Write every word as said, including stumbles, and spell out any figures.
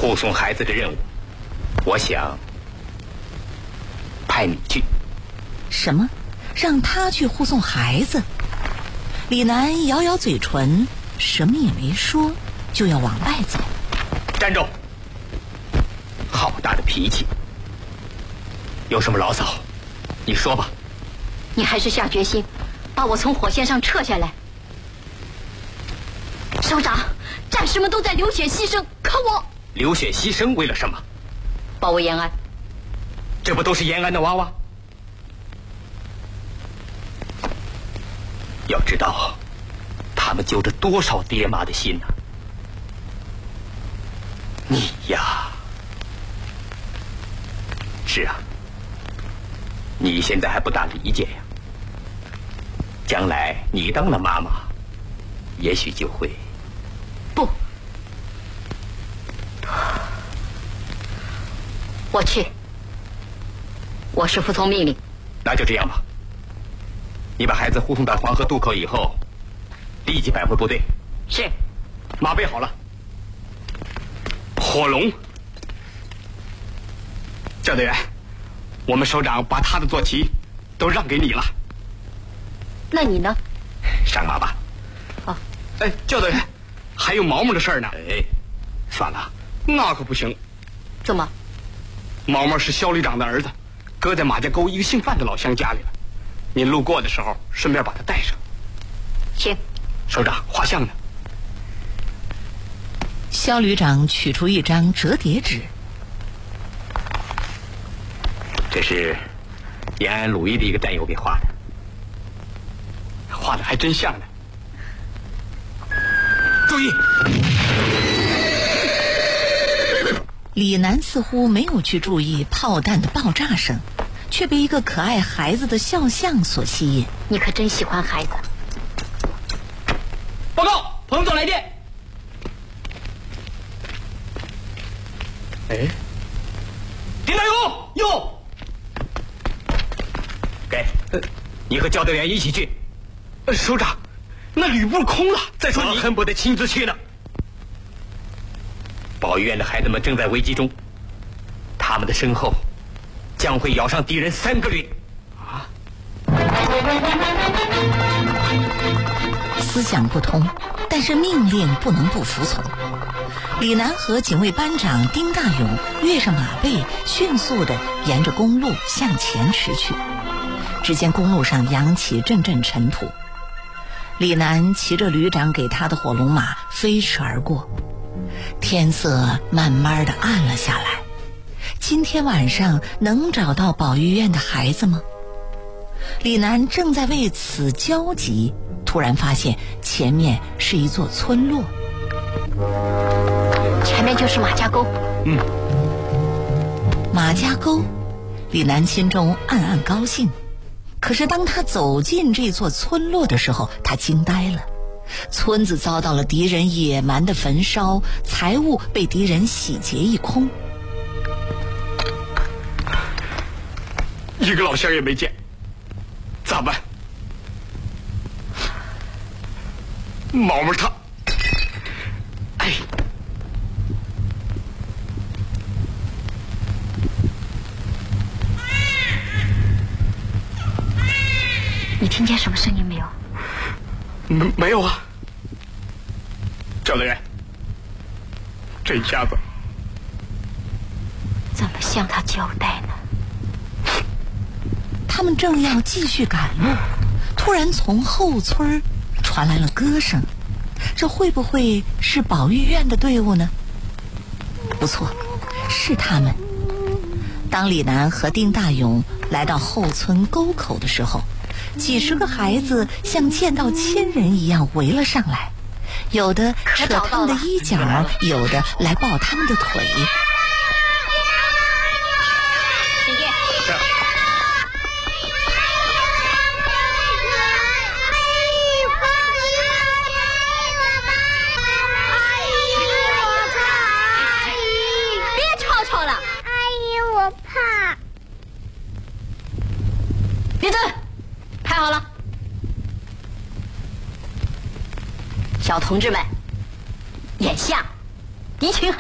护送孩子的任务，我想派你去。 什么？让他去护送孩子？李楠咬咬嘴唇，什么也没说，就要往外走。 站住！好大的脾气！有什么牢骚，你说吧。 你还是下决心把我从火线上撤下来。首长，战士们都在流血牺牲，可我流血牺牲为了什么？ 保卫延安。 这不都是延安的娃娃？要知道，他们揪着多少爹妈的心呢、啊？你呀，是啊，你现在还不大理解呀。将来你当了妈妈，也许就会。 不，我去，我是服从命令。 那就这样吧。你把孩子护送到黄河渡口以后，立即摆回部队。 是。 马备好了。火龙， 教导员，我们首长把他的坐骑都让给你了。 那你呢？ 上马吧。 哦。 哎，教导员，还有毛毛的事儿呢。 哎， 算了，那可不行。 怎么？ 毛毛是肖旅长的儿子，搁在马家沟一个姓范的老乡家里了。您路过的时候，顺便把他带上。 行。 首长，画像呢？ 肖旅长取出一张折叠纸， 这是延安鲁豫的一个战友给画的， 画的还真像呢。注意！ 李楠似乎没有去注意炮弹的爆炸声，却被一个可爱孩子的肖像所吸引。 你可真喜欢孩子。 报告，彭总来电。 哎， 丁大勇，有。 给，你和教导员一起去。 呃，首长，那旅部空了。再说你， 我恨不得亲自去呢。保育院的孩子们正在危机中，他们的身后将会咬上敌人三个旅。 啊！ 思想不通，但是命令不能不服从。李楠和警卫班长丁大勇跃上马背，迅速地沿着公路向前驰去。只见公路上扬起阵阵尘土，李楠骑着旅长给他的火龙马飞驰而过。天色慢慢地暗了下来，今天晚上能找到保育院的孩子吗？李楠正在为此焦急，突然发现前面是一座村落。 前面就是马家沟。 嗯， 马家沟，李楠心中暗暗高兴。可是当他走进这座村落的时候，他惊呆了。村子遭到了敌人野蛮的焚烧，财物被敌人洗劫一空， 一个老乡也没见，咋办？毛毛他，哎， 你听见什么声音没有？ 没没有啊。教导员，这一下子怎么向他交代呢？ 他们正要继续赶路，突然从后村传来了歌声，这会不会是保育院的队伍呢？不错，是他们。当李楠和丁大勇来到后村沟口的时候，几十个孩子像见到亲人一样围了上来，有的扯他们的衣角，有的来抱他们的腿。 姐姐，别吵吵了。 阿姨，我怕。 立正，排好了。小同志们，眼下敌情很